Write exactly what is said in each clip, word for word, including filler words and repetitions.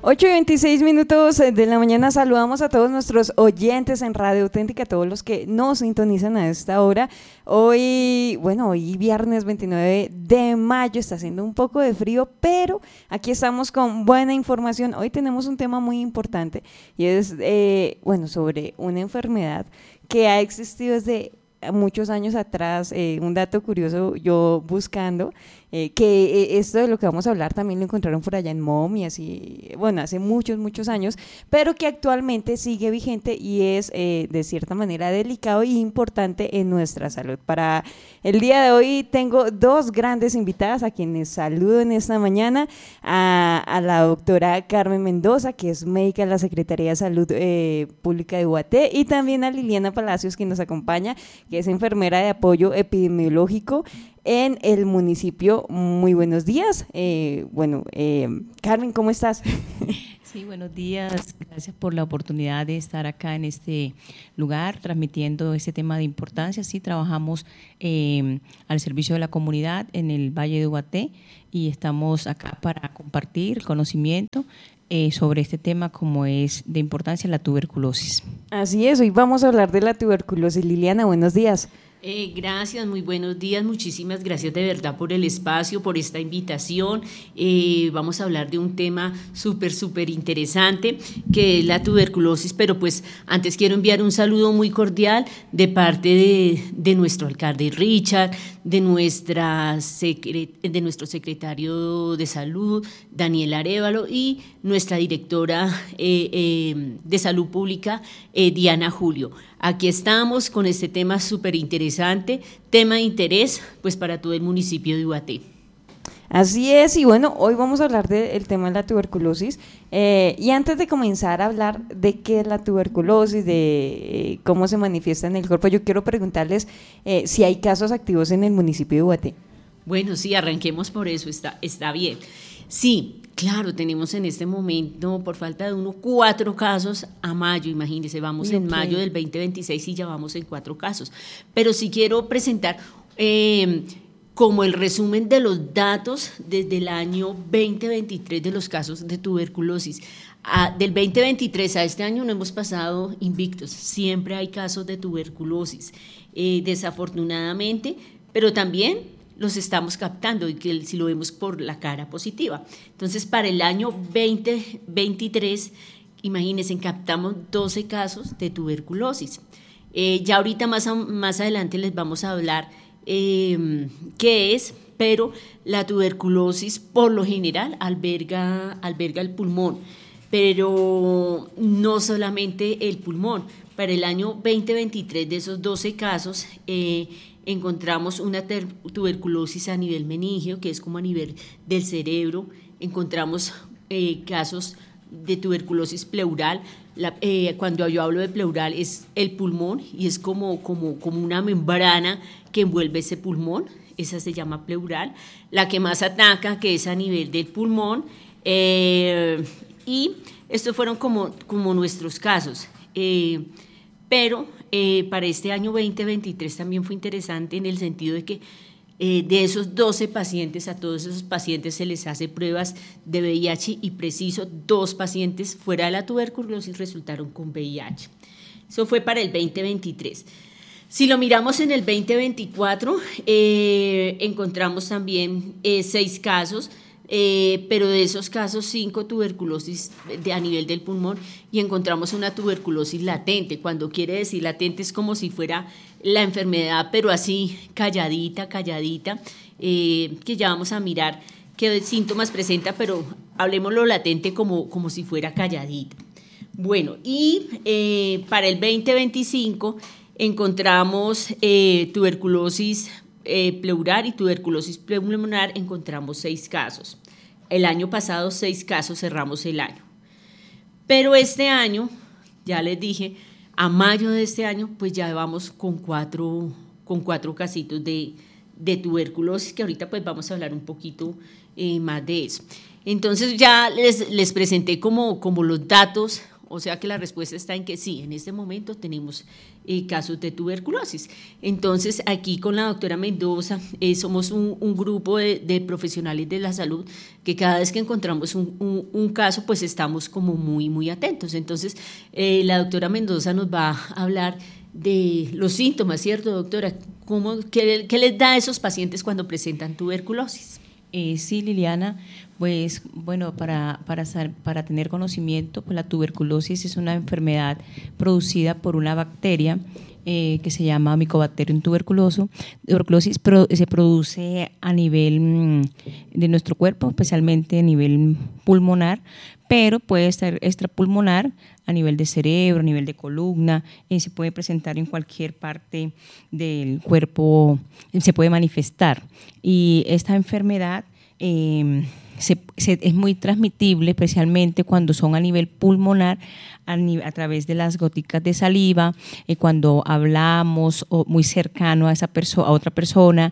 ocho y veintiséis minutos de la mañana, saludamos a todos nuestros oyentes en Radio Auténtica, a todos los que nos sintonizan a esta hora. Hoy, bueno, hoy viernes veintinueve de mayo, está haciendo un poco de frío, pero aquí estamos con buena información. Hoy tenemos un tema muy importante y es, eh, bueno, sobre una enfermedad que ha existido desde muchos años atrás. Eh, un dato curioso, yo buscando, eh, que eh, esto de lo que vamos a hablar también lo encontraron por allá en Momias y bueno, hace muchos, muchos años, pero que actualmente sigue vigente y es eh, de cierta manera delicado e importante en nuestra salud. Para el día de hoy tengo dos grandes invitadas a quienes saludo en esta mañana, a, a la doctora Carmen Mendoza, que es médica de la Secretaría de Salud eh, Pública de Ubaté, y también a Liliana Palacios, que nos acompaña, que es enfermera de apoyo epidemiológico en el municipio. Muy buenos días. Eh, bueno, eh, Carmen, ¿cómo estás? Sí, buenos días. Gracias por la oportunidad de estar acá en este lugar transmitiendo este tema de importancia. Sí, trabajamos eh, al servicio de la comunidad en el Valle de Ubaté y estamos acá para compartir conocimiento Eh, sobre este tema como es de importancia la tuberculosis. Así es, hoy vamos a hablar de la tuberculosis. Liliana, buenos días. Eh, gracias, muy buenos días, muchísimas gracias de verdad por el espacio, por esta invitación. Eh, vamos a hablar de un tema súper, súper interesante que es la tuberculosis, pero pues antes quiero enviar un saludo muy cordial de parte de, de nuestro alcalde Richard, de, nuestra secre, de nuestro secretario de Salud, Daniel Arévalo, y nuestra directora eh, eh, de Salud Pública, eh, Diana Julio. Aquí estamos con este tema súper interesante, tema de interés pues para todo el municipio de Ubaté. Así es, y bueno, hoy vamos a hablar del tema de la tuberculosis, eh, y antes de comenzar a hablar de qué es la tuberculosis, de eh, cómo se manifiesta en el cuerpo, yo quiero preguntarles eh, si hay casos activos en el municipio de Ubaté. Bueno, sí, arranquemos por eso, está, está bien. Sí, claro, tenemos en este momento, por falta de uno, cuatro casos a mayo, imagínense, vamos okay. en mayo del veinte veintiséis y ya vamos en cuatro casos. Pero sí quiero presentar eh, como el resumen de los datos desde el año veinte veintitrés de los casos de tuberculosis. A, del veinte veintitrés a este año no hemos pasado invictos, siempre hay casos de tuberculosis, eh, desafortunadamente, pero también los estamos captando y que si lo vemos por la cara positiva. Entonces, para el año veinte veintitrés, imagínense, captamos doce casos de tuberculosis. Eh, ya ahorita más, a, más adelante les vamos a hablar eh, qué es, pero la tuberculosis por lo general alberga, alberga el pulmón, pero no solamente el pulmón. Para el año veinte veintitrés, de esos doce casos, eh, encontramos una tuberculosis a nivel meningeo, que es como a nivel del cerebro. Encontramos eh, casos de tuberculosis pleural. La, eh, cuando yo hablo de pleural es el pulmón y es como, como, como una membrana que envuelve ese pulmón, esa se llama pleural. La que más ataca, que es a nivel del pulmón, eh, y estos fueron como, como nuestros casos. Eh, pero eh, para este año veinte veintitrés también fue interesante en el sentido de que eh, de esos doce pacientes, a todos esos pacientes se les hace pruebas de V I H y preciso, dos pacientes fuera de la tuberculosis resultaron con V I H. Eso fue para el veinte veintitrés. Si lo miramos en el veinte veinticuatro, eh, encontramos también eh, seis casos, Eh, pero de esos casos, cinco tuberculosis de, a nivel del pulmón, y encontramos una tuberculosis latente. Cuando quiere decir latente es como si fuera la enfermedad, pero así calladita, calladita, eh, que ya vamos a mirar qué síntomas presenta, pero hablemos lo latente como, como si fuera calladita. Bueno, y eh, para el veinte veinticinco encontramos eh, tuberculosis Eh, pleural y tuberculosis pulmonar, encontramos seis casos. El año pasado seis casos, cerramos el año. Pero este año, ya les dije, a mayo de este año, pues ya vamos con cuatro, con cuatro casitos de, de tuberculosis, que ahorita pues vamos a hablar un poquito eh, más de eso. Entonces ya les, les presenté como, como los datos O sea que la respuesta está en que sí, en este momento tenemos eh, casos de tuberculosis. Entonces, aquí con la doctora Mendoza eh, somos un, un grupo de, de profesionales de la salud que cada vez que encontramos un, un, un caso, pues estamos como muy, muy atentos. Entonces, eh, la doctora Mendoza nos va a hablar de los síntomas, ¿cierto, doctora? ¿Cómo, qué, qué les da a esos pacientes cuando presentan tuberculosis? Eh, sí, Liliana, pues bueno, para, para, para tener conocimiento, pues la tuberculosis es una enfermedad producida por una bacteria eh, que se llama Mycobacterium tuberculoso. Tuberculosis pro, se produce a nivel mm, de nuestro cuerpo, especialmente a nivel pulmonar, pero puede estar extrapulmonar a nivel de cerebro, a nivel de columna, eh, se puede presentar en cualquier parte del cuerpo, se puede manifestar. Y esta enfermedad eh, se, se, es muy transmitible, especialmente cuando son a nivel pulmonar, a, a través de las goticas de saliva, eh, cuando hablamos o muy cercano a, esa perso- a otra persona,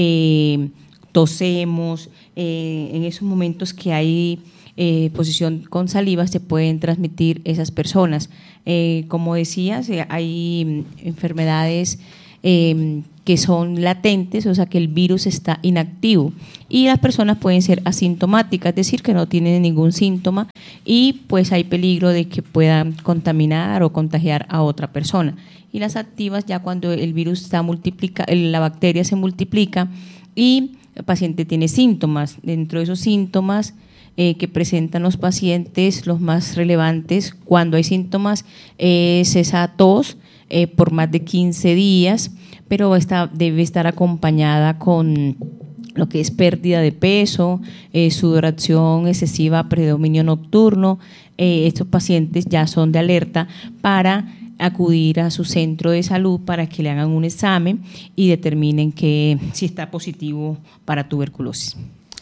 eh, tosemos, eh, en esos momentos que hay Eh, posición con saliva se pueden transmitir esas personas. Eh, como decías, eh, hay enfermedades eh, que son latentes, o sea que el virus está inactivo y las personas pueden ser asintomáticas, es decir, que no tienen ningún síntoma y pues hay peligro de que puedan contaminar o contagiar a otra persona. Y las activas ya cuando el virus está multiplica, la bacteria se multiplica y el paciente tiene síntomas. Dentro de esos síntomas Eh, que presentan los pacientes, los más relevantes cuando hay síntomas es esa tos eh, por más de quince días, pero esta debe estar acompañada con lo que es pérdida de peso, eh, sudoración excesiva, predominio nocturno. Eh, estos pacientes ya son de alerta para acudir a su centro de salud para que le hagan un examen y determinen que si está positivo para tuberculosis.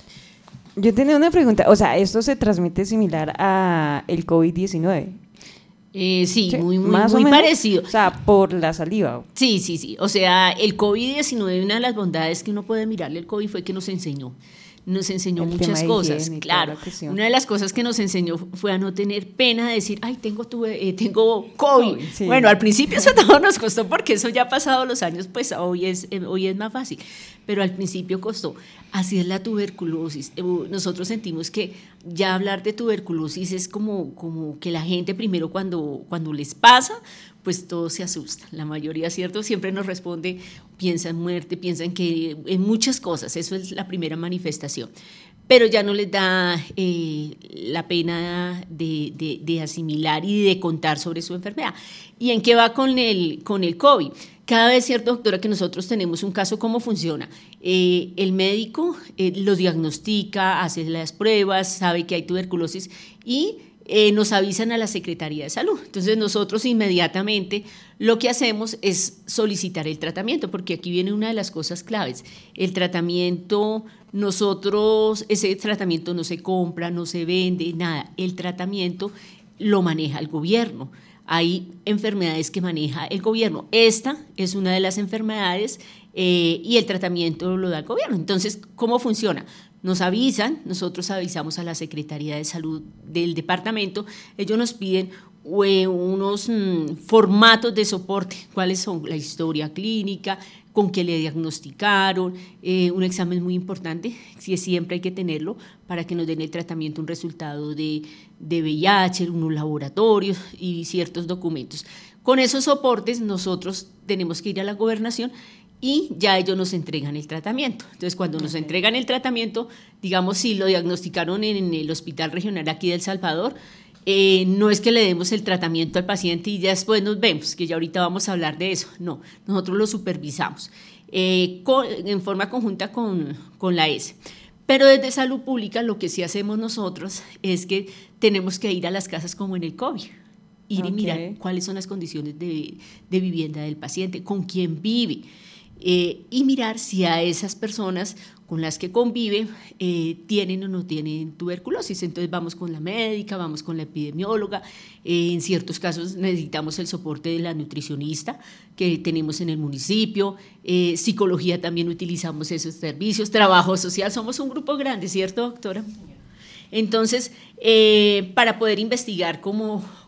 Yo tenía una pregunta, o sea, ¿esto se transmite similar a el COVID diecinueve? Eh, sí, sí, muy, muy, más muy o menos, parecido. O sea, por la saliva. Sí, sí, sí. O sea, el COVID diecinueve, una de las bondades que uno puede mirarle al COVID fue que nos enseñó. Nos enseñó el muchas cosas, claro. Una de las cosas que nos enseñó fue a no tener pena de decir, ay, tengo, tuve, eh, tengo COVID. Sí. Bueno, al principio eso todo nos costó porque eso ya ha pasado los años, pues hoy es, eh, hoy es más fácil, pero al principio costó. Así es la tuberculosis. Eh, nosotros sentimos que ya hablar de tuberculosis es como, como que la gente primero cuando, cuando les pasa, pues todos se asustan. La mayoría, ¿cierto? Siempre nos responde, piensa en muerte, piensa en que en muchas cosas, eso es la primera manifestación. Pero ya no les da eh, la pena de, de, de asimilar y de contar sobre su enfermedad. ¿Y en qué va con el, con el COVID? Cada vez, ¿cierto, doctora, que nosotros tenemos un caso, ¿cómo funciona? Eh, el médico eh, lo diagnostica, hace las pruebas, sabe que hay tuberculosis y Eh, nos avisan a la Secretaría de Salud. Entonces nosotros inmediatamente lo que hacemos es solicitar el tratamiento, porque aquí viene una de las cosas claves. El tratamiento, nosotros, ese tratamiento no se compra, no se vende, nada. El tratamiento lo maneja el gobierno. Hay enfermedades que maneja el gobierno. Esta es una de las enfermedades eh, y el tratamiento lo da el gobierno. Entonces, ¿cómo funciona? Nos avisan, nosotros avisamos a la Secretaría de Salud del departamento, ellos nos piden eh, unos mm, formatos de soporte, cuáles son la historia clínica, con qué le diagnosticaron, eh, un examen muy importante, si siempre hay que tenerlo para que nos den el tratamiento, un resultado de, de V I H, unos laboratorios y ciertos documentos. Con esos soportes nosotros tenemos que ir a la gobernación y ya ellos nos entregan el tratamiento. Entonces, cuando nos entregan el tratamiento, digamos, si lo diagnosticaron en el Hospital Regional aquí de El Salvador, eh, no es que le demos el tratamiento al paciente y ya después nos vemos, que ya ahorita vamos a hablar de eso. No, nosotros lo supervisamos eh, con, en forma conjunta con, con la E S. Pero desde Salud Pública lo que sí hacemos nosotros es que tenemos que ir a las casas como en el COVID, ir okay. y mirar cuáles son las condiciones de, de vivienda del paciente, con quién vive. Eh, y mirar si a esas personas con las que convive eh, tienen o no tienen tuberculosis. Entonces vamos con la médica, vamos con la epidemióloga, eh, en ciertos casos necesitamos el soporte de la nutricionista que tenemos en el municipio, eh, psicología también utilizamos esos servicios, trabajo social, somos un grupo grande, ¿cierto, doctora? Entonces, eh, para poder investigar cómo,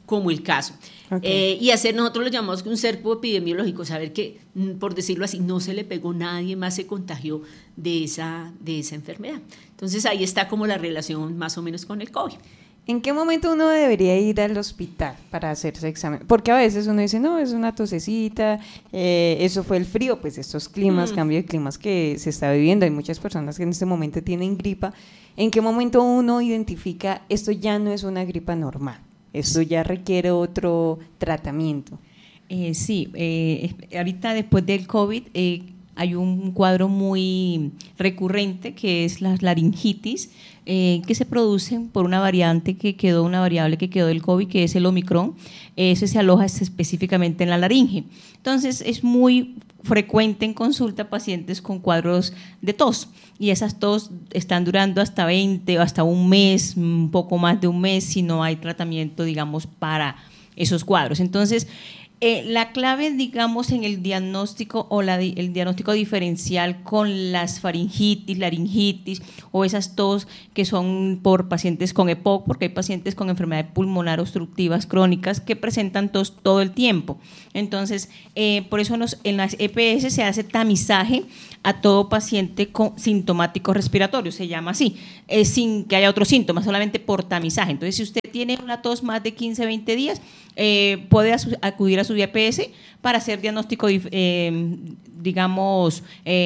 como el caso. Okay. Eh, y hacer, nosotros lo llamamos un cerco epidemiológico, saber que, por decirlo así, no se le pegó, nadie más se contagió de esa, de esa enfermedad. Entonces ahí está como la relación más o menos con el COVID. ¿En qué momento uno debería ir al hospital para hacerse examen? Porque a veces uno dice, no, es una tosecita, eh, eso fue el frío, pues estos climas, mm. cambio de climas que se está viviendo, hay muchas personas que en este momento tienen gripa. ¿En qué momento uno identifica esto ya no es una gripa normal? Esto ya requiere otro tratamiento. Eh, sí, eh, ahorita después del COVID eh, hay un cuadro muy recurrente que es la laringitis, eh, que se producen por una variante que quedó, una variable que quedó del COVID, que es el Omicron. Ese se aloja específicamente en la laringe. Entonces es muy frecuente en consulta pacientes con cuadros de tos, y esas tos están durando hasta veinte o hasta un mes, un poco más de un mes, si no hay tratamiento, digamos, para esos cuadros. Entonces, eh, la clave, digamos, en el diagnóstico o la, el diagnóstico diferencial con las faringitis, laringitis o esas tos que son por pacientes con E P O C, porque hay pacientes con enfermedad pulmonar obstructivas crónicas que presentan tos todo el tiempo. Entonces, eh, por eso nos, en las E P S se hace tamizaje a todo paciente con sintomático respiratorio, se llama así, eh, sin que haya otros síntomas, solamente por tamizaje. Entonces, si usted tiene una tos más de quince, veinte días, eh, puede acudir a su E P S para hacer diagnóstico, eh, digamos,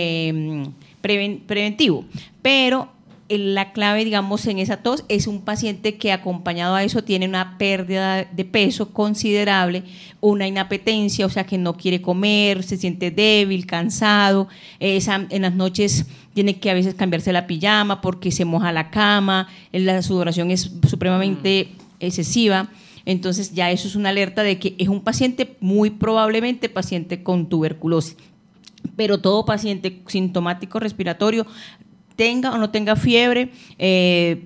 eh, preven, preventivo. Pero la clave, digamos, en esa tos es un paciente que acompañado a eso tiene una pérdida de peso considerable, una inapetencia, o sea que no quiere comer, se siente débil, cansado, esa, en las noches tiene que a veces cambiarse la pijama porque se moja la cama, la sudoración es supremamente mm. excesiva. Entonces ya eso es una alerta de que es un paciente, muy probablemente paciente con tuberculosis. Pero todo paciente sintomático respiratorio, tenga o no tenga fiebre, eh,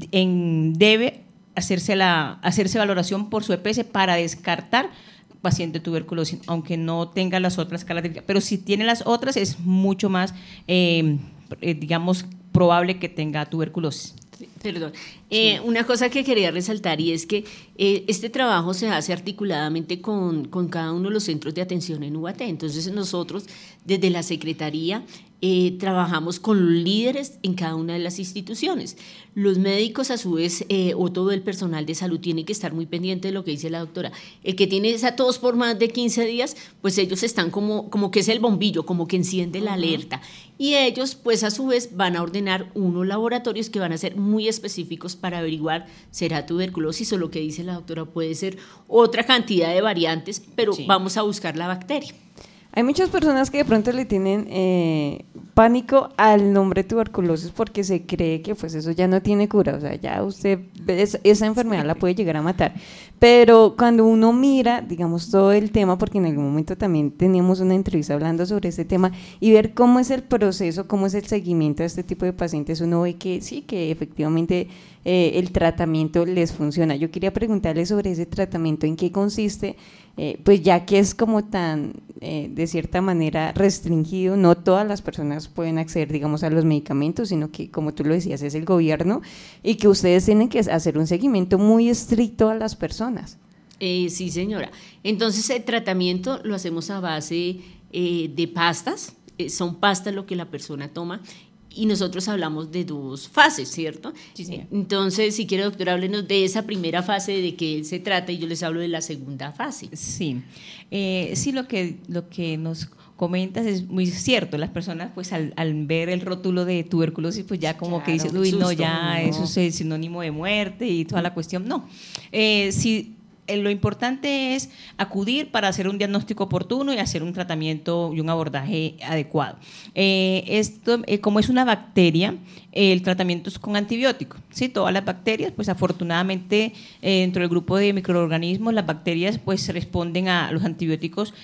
en, debe hacerse, la, hacerse valoración por su E P S para descartar paciente de tuberculosis, aunque no tenga las otras características. Pero si tiene las otras es mucho más, eh, eh, digamos, probable que tenga tuberculosis. Perdón, eh, sí. Una cosa que quería resaltar, y es que eh, este trabajo se hace articuladamente con, con cada uno de los centros de atención en U A T. Entonces nosotros desde la Secretaría eh, trabajamos con los líderes en cada una de las instituciones. Los médicos a su vez eh, o todo el personal de salud tiene que estar muy pendiente de lo que dice la doctora. El que tiene esa tos por más de quince días, pues ellos están como, como que es el bombillo, como que enciende la alerta. Y ellos pues a su vez van a ordenar unos laboratorios que van a ser muy específicos para averiguar será tuberculosis o lo que dice la doctora puede ser otra cantidad de variantes, pero sí. Vamos a buscar la bacteria. Hay muchas personas que de pronto le tienen eh, pánico al nombre tuberculosis porque se cree que pues eso ya no tiene cura, o sea, ya usted, es, esa enfermedad la puede llegar a matar. Pero cuando uno mira, digamos, todo el tema, porque en algún momento también teníamos una entrevista hablando sobre este tema, y ver cómo es el proceso, cómo es el seguimiento de este tipo de pacientes, uno ve que sí, que efectivamente eh, el tratamiento les funciona. Yo quería preguntarle sobre ese tratamiento, ¿en qué consiste? Eh, pues ya que es como tan, eh, de cierta manera, restringido, no todas las personas pueden acceder, digamos, a los medicamentos, sino que, como tú lo decías, es el gobierno, y que ustedes tienen que hacer un seguimiento muy estricto a las personas. Eh, sí, señora. Entonces, el tratamiento lo hacemos a base eh, de pastas, eh, son pastas lo que la persona toma, y nosotros hablamos de dos fases, ¿cierto? Sí, sí. Entonces, si quiere, doctora, háblenos de esa primera fase, de qué se trata, y yo les hablo de la segunda fase. Sí, eh, sí, lo que, lo que nos comentas es muy cierto. Las personas, pues, al, al ver el rótulo de tuberculosis, pues ya como claro, que dicen, uy, no, ya no. Eso es sinónimo de muerte y toda la cuestión. No, eh, sí. Lo importante es acudir para hacer un diagnóstico oportuno y hacer un tratamiento y un abordaje adecuado. Eh, esto, eh, como es una bacteria, eh, el tratamiento es con antibióticos. ¿Sí? Todas las bacterias, pues afortunadamente eh, dentro del grupo de microorganismos, las bacterias pues responden a los antibióticos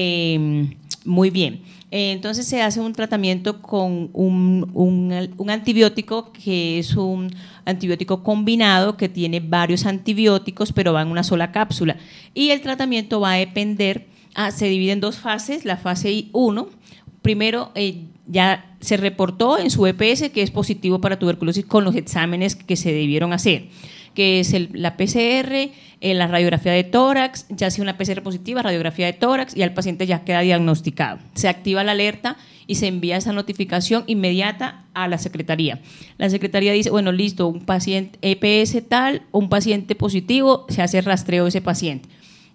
eh, muy bien. Entonces se hace un tratamiento con un, un, un antibiótico que es un antibiótico combinado que tiene varios antibióticos, pero va en una sola cápsula. Y el tratamiento va a depender, ah, se divide en dos fases. La fase uno, primero eh, ya se reportó en su E P S que es positivo para tuberculosis con los exámenes que se debieron hacer. que es el, la P C R, eh, la radiografía de tórax, ya sea una P C R positiva, radiografía de tórax, y el paciente ya queda diagnosticado. Se activa la alerta y se envía esa notificación inmediata a la secretaría. La secretaría dice, bueno, listo, un paciente E P S tal, un paciente positivo, se hace rastreo de ese paciente.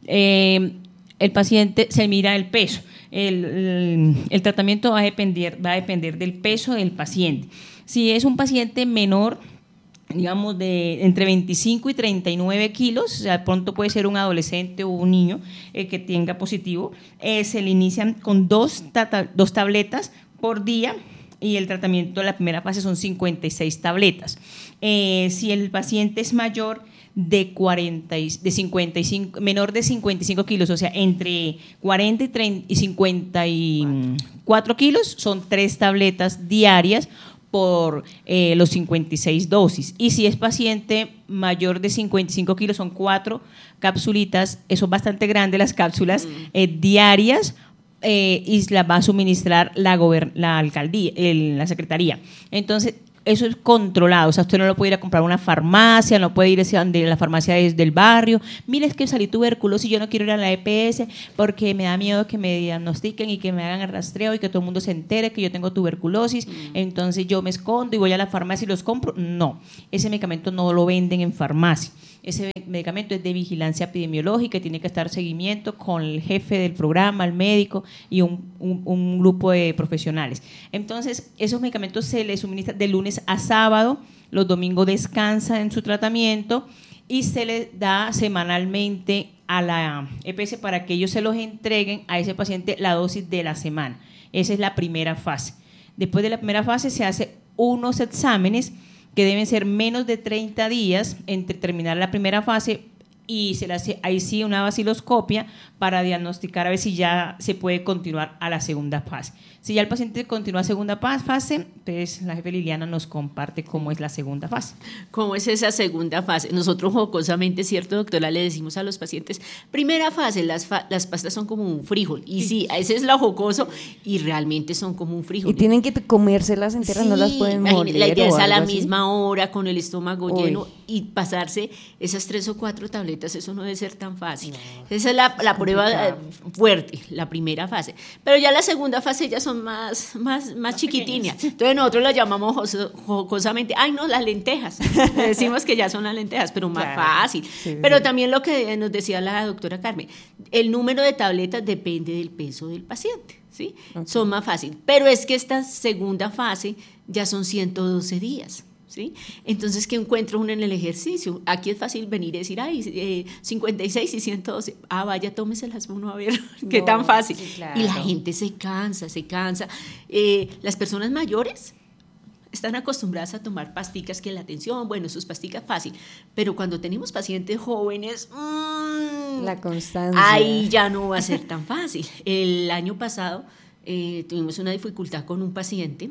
Eh, el paciente se mira el peso. El, el, el tratamiento va a, depender, va a depender del peso del paciente. Si es un paciente menor, digamos de entre veinticinco y treinta y nueve kilos, o sea, de pronto puede ser un adolescente o un niño eh, que tenga positivo, eh, se le inician con dos, tata, dos tabletas por día, y el tratamiento de la primera fase son cincuenta y seis tabletas. Eh, si el paciente es mayor de, cuarenta, de cincuenta y cinco, menor de cincuenta y cinco kilos, o sea, entre cuarenta y, treinta y cincuenta y cuatro kilos, son tres tabletas diarias por eh, los cincuenta y seis dosis. Y si es paciente mayor de cincuenta y cinco kilos, son cuatro capsulitas, son bastante grandes las cápsulas eh, diarias, eh, y las va a suministrar la, la alcaldía, el, la secretaría. Entonces, eso es controlado, o sea, usted no lo puede ir a comprar a una farmacia, no puede ir a la farmacia desde el barrio. Mire, es que salí tuberculosis y yo no quiero ir a la E P S porque me da miedo que me diagnostiquen y que me hagan el rastreo y que todo el mundo se entere que yo tengo tuberculosis, mm. entonces yo me escondo y voy a la farmacia y los compro. No, ese medicamento no lo venden en farmacia. Ese medicamento es de vigilancia epidemiológica y tiene que estar seguimiento con el jefe del programa, el médico y un, un, un grupo de profesionales. Entonces, esos medicamentos se les suministran de lunes a sábado, los domingos descansa en su tratamiento y se les da semanalmente a la E P S para que ellos se los entreguen a ese paciente la dosis de la semana. Esa es la primera fase. Después de la primera fase se hace unos exámenes que deben ser menos de treinta días entre terminar la primera fase y se le hace ahí sí una vaciloscopia para diagnosticar a ver si ya se puede continuar a la segunda fase. Si ya el paciente continúa a segunda fase, pues la jefe Liliana nos comparte cómo es la segunda fase. ¿Cómo es esa segunda fase? Nosotros jocosamente, cierto, doctora, le decimos a los pacientes, primera fase, las, fa las pastas son como un frijol. Y sí, ese es lo jocoso y realmente son como un frijol. Y tienen que comérselas enteras, sí, no las pueden moler. La idea es a la así. misma hora, con el estómago Uy. lleno y pasarse esas tres o cuatro tabletas, eso no debe ser tan fácil. No, esa es la, la prueba fuerte, la primera fase. Pero ya la segunda fase ya son más, más, más chiquitinas. Entonces nosotros las llamamos jocosamente, ay no, las lentejas. Le decimos que ya son las lentejas, pero más claro, fácil. Sí, pero sí. También lo que nos decía la doctora Carmen, el número de tabletas depende del peso del paciente, ¿sí? Okay. Son más fáciles. Pero es que esta segunda fase ya son ciento doce días. ¿Sí? Entonces, ¿qué encuentra uno en el ejercicio? Aquí es fácil venir y decir, ay, eh, cincuenta y seis y ciento doce, ah, vaya, tómeselas uno a ver, qué no, tan fácil. Sí, claro. Y la gente se cansa, se cansa. Eh, las personas mayores están acostumbradas a tomar pasticas que la atención, bueno, sus pasticas fácil, pero cuando tenemos pacientes jóvenes, mmm, la constancia. Ahí ya no va a ser tan fácil. El año pasado eh, tuvimos una dificultad con un paciente,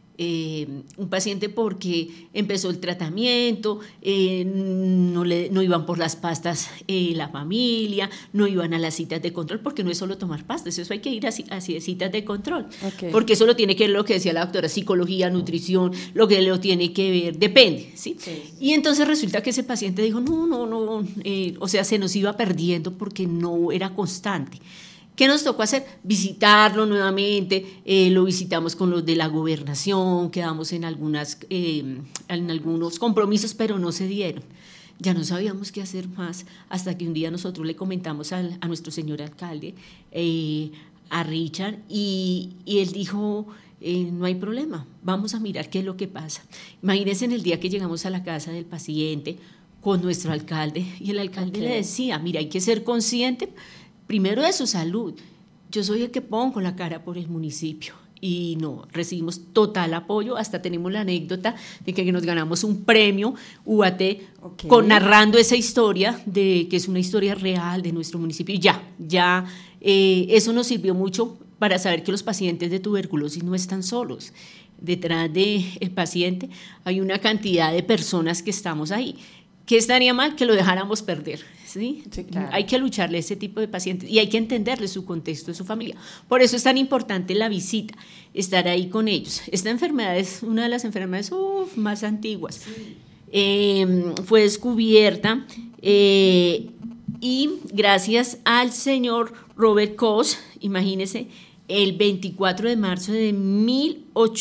Eh, un paciente porque empezó el tratamiento, eh, no, le, no iban por las pastas eh, la familia, no iban a las citas de control, porque no es solo tomar pastas, eso hay que ir a, a citas de control, okay. Porque eso lo tiene que ver lo que decía la doctora, psicología, nutrición, lo que lo tiene que ver, depende, ¿sí? Sí. Y entonces resulta que ese paciente dijo, no, no, no, eh, o sea, se nos iba perdiendo porque no era constante. ¿Qué nos tocó hacer? Visitarlo nuevamente, eh, lo visitamos con los de la gobernación, quedamos en, algunas, eh, en algunos compromisos, pero no se dieron. Ya no sabíamos qué hacer más, hasta que un día nosotros le comentamos al, a nuestro señor alcalde, eh, a Richard, y, y él dijo, eh, no hay problema, vamos a mirar qué es lo que pasa. Imagínense en el día que llegamos a la casa del paciente con nuestro alcalde, y el alcalde okay. le decía, mira, hay que ser consciente primero de su salud. Yo soy el que pongo la cara por el municipio y no, recibimos total apoyo, hasta tenemos la anécdota de que nos ganamos un premio U A T okay. con, narrando esa historia, de, que es una historia real de nuestro municipio y ya, ya eh, eso nos sirvió mucho para saber que los pacientes de tuberculosis no están solos. Detrás del paciente hay una cantidad de personas que estamos ahí. ¿Qué estaría mal? Que lo dejáramos perder, ¿sí? Sí, claro. Hay que lucharle a ese tipo de pacientes y hay que entenderle su contexto, su familia. Por eso es tan importante la visita, estar ahí con ellos. Esta enfermedad es una de las enfermedades uf, más antiguas. Sí. eh, fue descubierta eh, y gracias al señor Robert Koch, imagínense, el veinticuatro de marzo de mil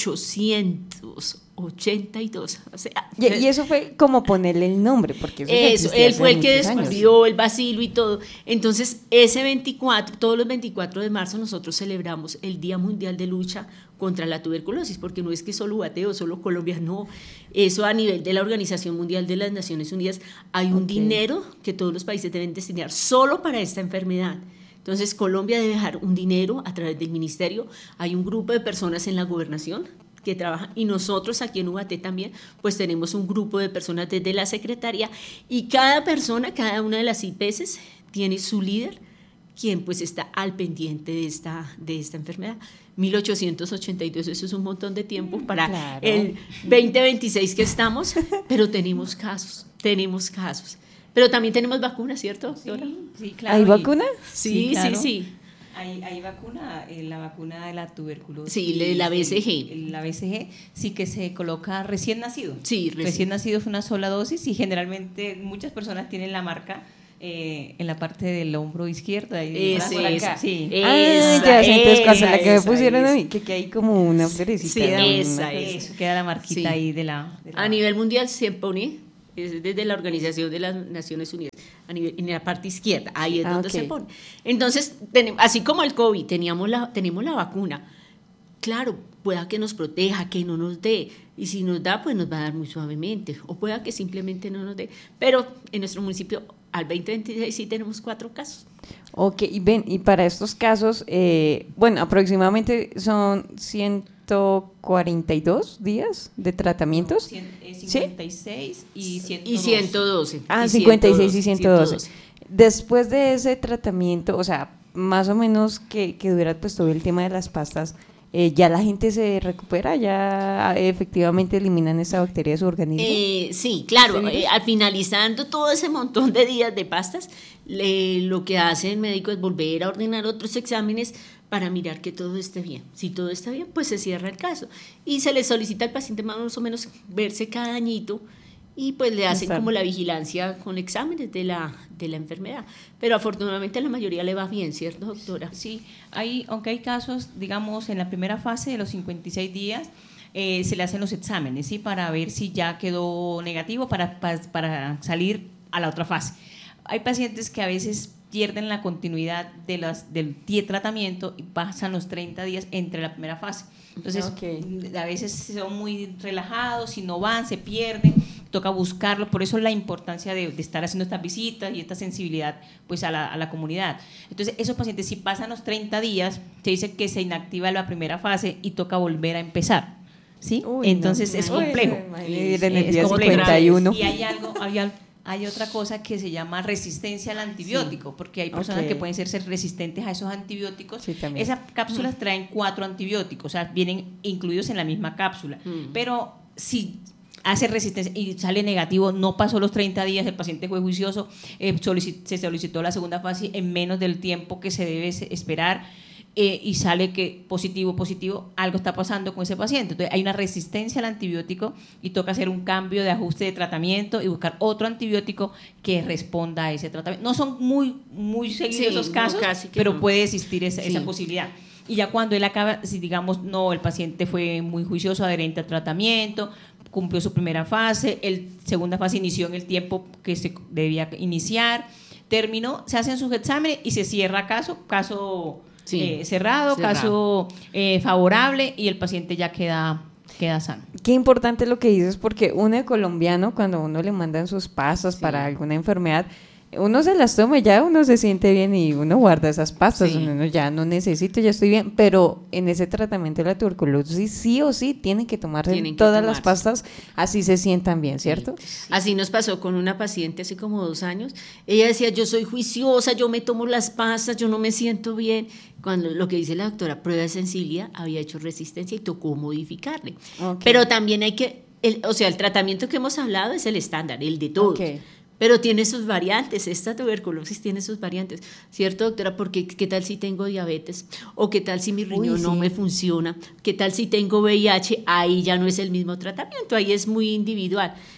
ochocientos ochenta y dos. O sea, y, y eso fue como ponerle el nombre, porque eso, eso él fue el que descubrió años. el bacilo y todo. Entonces, ese veinticuatro, todos los veinticuatro de marzo nosotros celebramos el Día Mundial de Lucha contra la Tuberculosis, porque no es que solo Ubaté o solo Colombia, no. Eso a nivel de la Organización Mundial de las Naciones Unidas hay un okay. dinero que todos los países deben destinar solo para esta enfermedad. Entonces, Colombia debe dejar un dinero a través del ministerio. Hay un grupo de personas en la gobernación que trabajan, y nosotros aquí en Ubaté también, pues tenemos un grupo de personas desde la secretaría, y cada persona, cada una de las I P S tiene su líder, quien pues está al pendiente de esta, de esta enfermedad. mil ochocientos ochenta y dos, eso es un montón de tiempo para claro. el veinte veintiséis que estamos, pero tenemos casos, tenemos casos. Pero también tenemos vacunas, ¿cierto, doctora? Sí, sí, claro. ¿Hay vacuna? Sí, sí, claro. sí, sí. Hay, hay vacuna, eh, la vacuna de la tuberculosis. Sí, la B C G. El, la B C G, sí, que se coloca recién nacido. Sí, recién. Recién nacido es una sola dosis y generalmente muchas personas tienen la marca eh, en la parte del hombro izquierdo. Ahí ese, brazo, esa, sí. Ah, ya sé, entonces cuando la que me pusieron a mí, que, que hay como una florecita. Sí, esa, una, esa. Eso, queda la marquita sí. ahí de la, de la... A nivel mundial se pone, es desde la Organización de las Naciones Unidas, a nivel, en la parte izquierda, ahí es ah, donde okay. se pone. Entonces, tenemos, así como el COVID, teníamos la, tenemos la vacuna, claro, pueda que nos proteja, que no nos dé, y si nos da, pues nos va a dar muy suavemente, o pueda que simplemente no nos dé, pero en nuestro municipio al veinte veintiséis sí tenemos cuatro casos. Ok, y ven, y para estos casos, eh, bueno, aproximadamente son ciento cuarenta y dos días de tratamientos. cincuenta y seis ¿sí? y ciento doce. Y ciento doce. Ah, y cincuenta y seis y ciento doce. ciento doce. Después de ese tratamiento, o sea, más o menos que, que dura pues todo el tema de las pastas, eh, ¿ya la gente se recupera? ¿Ya efectivamente eliminan esa bacteria de su organismo? Eh, sí, claro, eh, al finalizando todo ese montón de días de pastas, le, lo que hace el médico es volver a ordenar otros exámenes para mirar que todo esté bien. Si todo está bien, pues se cierra el caso. Y se le solicita al paciente más o menos verse cada añito y pues le hacen Exacto. como la vigilancia con exámenes de la, de la enfermedad. Pero afortunadamente a la mayoría le va bien, ¿cierto, doctora? Sí, hay, aunque hay casos, digamos, en la primera fase de los cincuenta y seis días, eh, se le hacen los exámenes, ¿sí? Para ver si ya quedó negativo para, para, para salir a la otra fase. Hay pacientes que a veces pierden la continuidad de las, del tratamiento y pasan los treinta días entre la primera fase. Entonces, okay. a veces son muy relajados y no van, se pierden, toca buscarlo. Por eso la importancia de, de estar haciendo estas visitas y esta sensibilidad pues, a, la, a la comunidad. Entonces, esos pacientes, si pasan los treinta días, se dice que se inactiva la primera fase y toca volver a empezar. ¿Sí? Uy, Entonces, no, es complejo. Es, es complejo. Y hay algo... Hay algo Hay otra cosa que se llama resistencia al antibiótico, sí. porque hay personas okay. que pueden ser, ser resistentes a esos antibióticos. Sí, esas cápsulas mm. traen cuatro antibióticos, o sea, vienen incluidos en la misma cápsula. Mm. Pero si hace resistencia y sale negativo, no pasó los treinta días, el paciente fue juicioso, eh, solicit- se solicitó la segunda fase en menos del tiempo que se debe esperar. Eh, y sale que positivo, positivo, algo está pasando con ese paciente. Entonces hay una resistencia al antibiótico y toca hacer un cambio de ajuste de tratamiento y buscar otro antibiótico que responda a ese tratamiento. No son muy, muy seguidos sí, esos casos, no, pero no. puede existir esa, sí. esa posibilidad. Y ya cuando él acaba, si digamos, no, el paciente fue muy juicioso, adherente al tratamiento, cumplió su primera fase, el segunda fase inició en el tiempo que se debía iniciar, terminó, se hacen sus exámenes y se cierra caso, caso... Sí, eh, cerrado, cerrado, caso eh, favorable y el paciente ya queda, queda sano. Qué importante lo que dices, porque uno de colombiano, cuando uno le mandan sus pastas sí. para alguna enfermedad, uno se las toma y ya uno se siente bien y uno guarda esas pastas, sí. uno ya no necesito, ya estoy bien, pero en ese tratamiento de la tuberculosis sí o sí tienen que tomarse tienen que todas tomarse. las pastas, así se sientan bien, ¿cierto? Sí. Sí. Así nos pasó con una paciente hace como dos años, ella decía, yo soy juiciosa, yo me tomo las pastas, yo no me siento bien, cuando lo que dice la doctora, prueba de sensibilidad, había hecho resistencia y tocó modificarle, okay. pero también hay que, el, o sea, el tratamiento que hemos hablado es el estándar, el de todos. Okay. Pero tiene sus variantes, esta tuberculosis tiene sus variantes, ¿cierto, doctora? Porque ¿qué tal si tengo diabetes? ¿O qué tal si mi riñón Uy, no sí. me funciona? ¿Qué tal si tengo V I H? Ahí ya no es el mismo tratamiento, ahí es muy individual.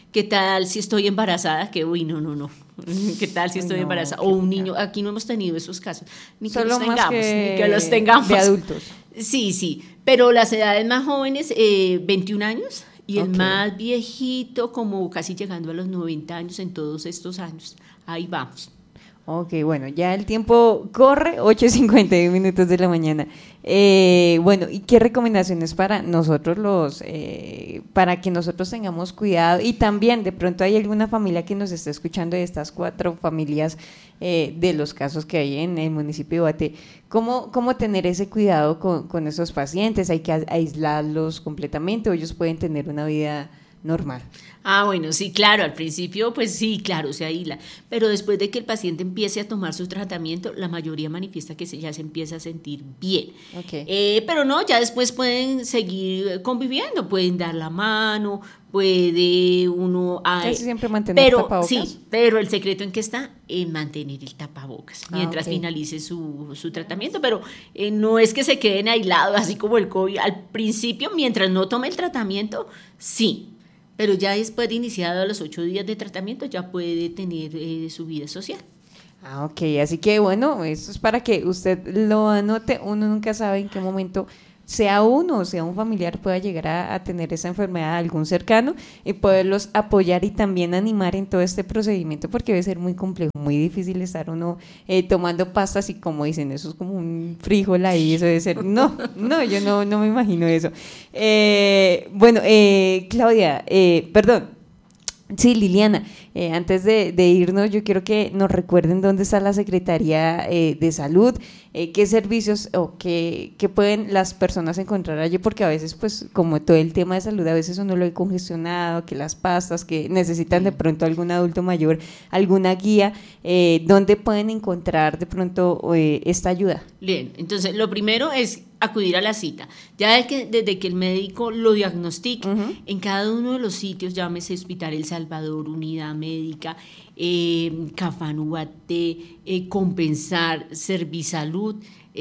¿Qué tal si estoy embarazada? Que uy, no, no, no. ¿Qué tal si estoy no, embarazada? O un niño, aquí no hemos tenido esos casos, ni que Solo los tengamos, que ni que los tengamos. De adultos. Sí, sí, pero las edades más jóvenes, eh, veintiún años, y el Okay. más viejito, como casi llegando a los noventa años en todos estos años. Ahí vamos. Ok, bueno, ya el tiempo corre, ocho y cincuenta y uno minutos de la mañana. Eh, bueno, ¿y qué recomendaciones para nosotros los, eh, para que nosotros tengamos cuidado? Y también, de pronto hay alguna familia que nos está escuchando de estas cuatro familias eh, de los casos que hay en el municipio de Guate. ¿Cómo, cómo tener ese cuidado con, con esos pacientes? ¿Hay que aislarlos completamente o ellos pueden tener una vida normal? Ah, bueno, sí, claro, al principio pues sí, claro, se aísla, pero después de que el paciente empiece a tomar su tratamiento, la mayoría manifiesta que se, ya se empieza a sentir bien. Okay. Eh, pero no, ya después pueden seguir conviviendo, pueden dar la mano, puede uno... Casi siempre mantener pero, tapabocas. Sí, pero el secreto en qué está, en mantener el tapabocas mientras ah, okay. finalice su, su tratamiento, pero eh, no es que se queden aislados, así como el COVID. Al principio, mientras no tome el tratamiento, sí. Pero ya después de iniciado los ocho días de tratamiento ya puede tener eh, su vida social. Ah, ok, así que bueno, esto es para que usted lo anote, uno nunca sabe en qué momento, sea uno o sea un familiar, pueda llegar a, a tener esa enfermedad, algún cercano, y poderlos apoyar y también animar en todo este procedimiento, porque debe ser muy complejo, muy difícil estar uno eh, tomando pastas y como dicen, eso es como un frijol ahí, eso debe ser, no, no, yo no, no me imagino eso. Eh, bueno, eh, Claudia, eh, perdón, sí, Liliana, eh, antes de, de irnos, yo quiero que nos recuerden dónde está la Secretaría eh, de Salud, eh, qué servicios o qué, qué pueden las personas encontrar allí, porque a veces, pues, como todo el tema de salud, a veces uno lo ve congestionado, que las pastas, que necesitan de pronto algún adulto mayor, alguna guía, eh, ¿dónde pueden encontrar de pronto eh, esta ayuda? Bien, entonces lo primero es acudir a la cita. Ya desde que, desde que el médico lo diagnostique, uh-huh. en cada uno de los sitios, llámese Hospital El Salvador, Unidad Médica, eh, Cafán Ubaté, eh, Compensar, Servisalud,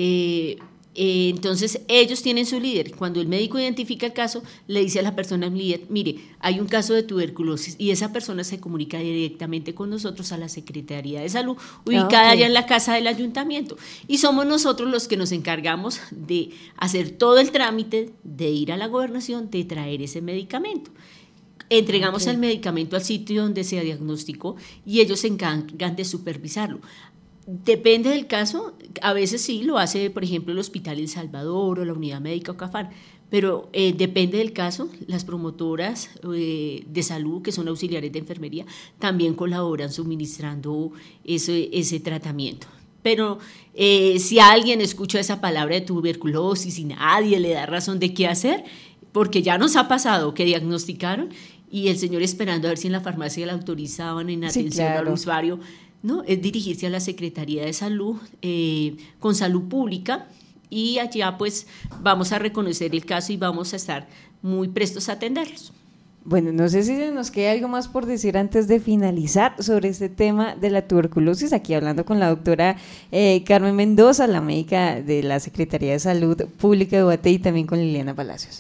eh, eh, entonces ellos tienen su líder. Cuando el médico identifica el caso, le dice a la persona líder, mire, hay un caso de tuberculosis, y esa persona se comunica directamente con nosotros a la Secretaría de Salud, ubicada ah, okay. allá en la casa del ayuntamiento, y somos nosotros los que nos encargamos de hacer todo el trámite, de ir a la gobernación, de traer ese medicamento. Entregamos okay. el medicamento al sitio donde se diagnosticó y ellos se encargan de supervisarlo. Depende del caso, a veces sí lo hace, por ejemplo, el Hospital El Salvador o la Unidad Médica o Cafán, pero eh, depende del caso, las promotoras eh, de salud, que son auxiliares de enfermería, también colaboran suministrando ese, ese tratamiento. Pero eh, si alguien escucha esa palabra de tuberculosis y nadie le da razón de qué hacer, porque ya nos ha pasado que diagnosticaron y el señor esperando a ver si en la farmacia le autorizaban en atención sí, claro. al usuario, ¿no? Es dirigirse a la Secretaría de Salud eh, con Salud Pública, y allá pues vamos a reconocer el caso y vamos a estar muy prestos a atenderlos. Bueno, no sé si se nos queda algo más por decir antes de finalizar sobre este tema de la tuberculosis, aquí hablando con la doctora eh, Carmen Mendoza, la médica de la Secretaría de Salud Pública de Guate, y también con Liliana Palacios.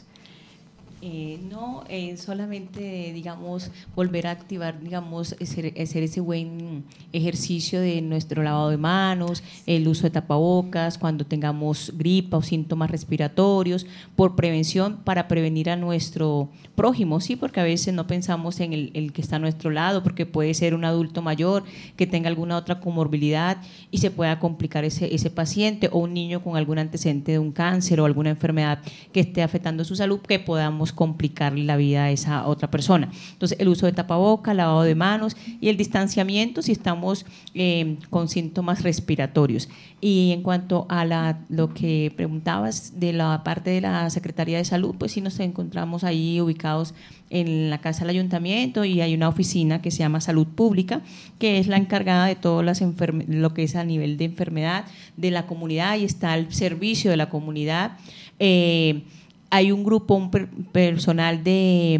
Eh, no, eh, solamente, digamos, volver a activar, digamos, hacer, hacer ese buen ejercicio de nuestro lavado de manos, el uso de tapabocas, cuando tengamos gripa o síntomas respiratorios, por prevención, para prevenir a nuestro prójimo, sí, porque a veces no pensamos en el, el que está a nuestro lado, porque puede ser un adulto mayor que tenga alguna otra comorbilidad y se pueda complicar ese, ese paciente, o un niño con algún antecedente de un cáncer o alguna enfermedad que esté afectando su salud, que podamos complicarle la vida a esa otra persona. Entonces, el uso de tapaboca, lavado de manos y el distanciamiento si estamos eh, con síntomas respiratorios. Y en cuanto a la, lo que preguntabas de la parte de la Secretaría de Salud, pues sí nos encontramos ahí ubicados en la casa del ayuntamiento, y hay una oficina que se llama Salud Pública, que es la encargada de todo las enferme- lo que es a nivel de enfermedad de la comunidad, y está el servicio de la comunidad. Eh, Hay un grupo, un per- personal de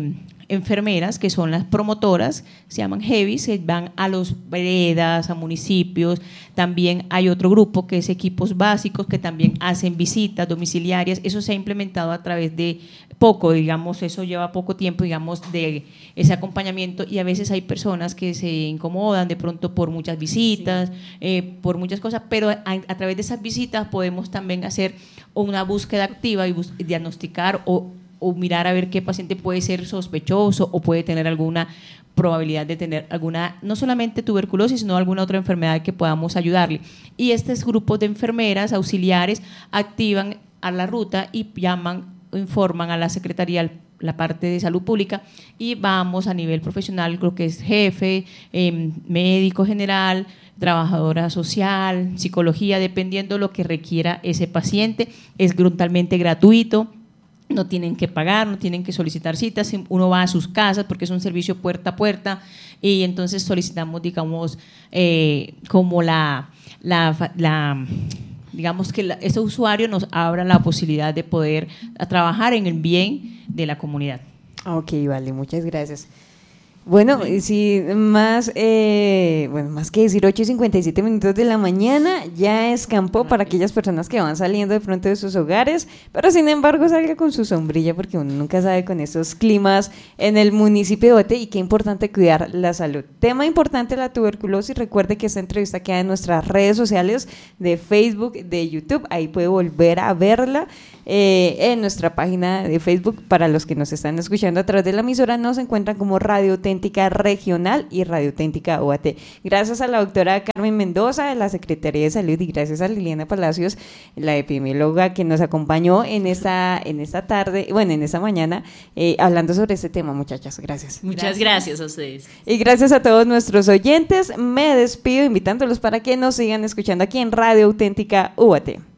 enfermeras, que son las promotoras, se llaman Heavies, que van a los veredas, a municipios. También hay otro grupo que es equipos básicos, que también hacen visitas domiciliarias. Eso se ha implementado a través de poco, digamos, eso lleva poco tiempo, digamos, de ese acompañamiento, y a veces hay personas que se incomodan de pronto por muchas visitas, sí. eh, por muchas cosas, pero a, a través de esas visitas podemos también hacer una búsqueda activa y bus- diagnosticar o o mirar a ver qué paciente puede ser sospechoso o puede tener alguna probabilidad de tener alguna, no solamente tuberculosis, sino alguna otra enfermedad que podamos ayudarle. Y estos grupos de enfermeras auxiliares activan a la ruta y llaman, informan a la Secretaría, la parte de salud pública, y vamos a nivel profesional, creo que es jefe, eh, médico general, trabajadora social, psicología, dependiendo lo que requiera ese paciente. Es totalmente gratuito. No tienen que pagar, no tienen que solicitar citas, uno va a sus casas porque es un servicio puerta a puerta, y entonces solicitamos, digamos, eh, como la, la, la digamos que la, ese usuario nos abra la posibilidad de poder trabajar en el bien de la comunidad. Ok, vale, muchas gracias. Bueno, sí, más, eh, bueno, más que decir ocho y cincuenta y siete minutos de la mañana, ya escampó para aquellas personas que van saliendo de pronto de sus hogares, pero sin embargo salga con su sombrilla, porque uno nunca sabe con estos climas en el municipio de Boate, y qué importante cuidar la salud. Tema importante, la tuberculosis. Recuerde que esta entrevista queda en nuestras redes sociales de Facebook, de YouTube, ahí puede volver a verla. Eh, en nuestra página de Facebook, para los que nos están escuchando a través de la emisora, nos encuentran como Radio Auténtica Regional y Radio Auténtica U A T. Gracias a la doctora Carmen Mendoza de la Secretaría de Salud, y gracias a Liliana Palacios, la epidemióloga, que nos acompañó en esta, en esta tarde, bueno, en esta mañana, eh, hablando sobre este tema, muchachas. Gracias. Muchas gracias. gracias a ustedes. Y gracias a todos nuestros oyentes. Me despido invitándolos para que nos sigan escuchando aquí en Radio Auténtica U A T.